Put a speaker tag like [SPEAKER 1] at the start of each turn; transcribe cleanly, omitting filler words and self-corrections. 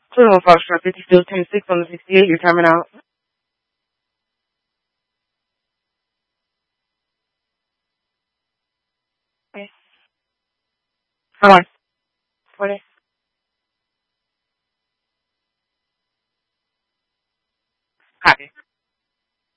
[SPEAKER 1] Cleveland Foxtrot 50 still 10-6 on the 68. You're timing out. Okay. Hold on. 40. Copy.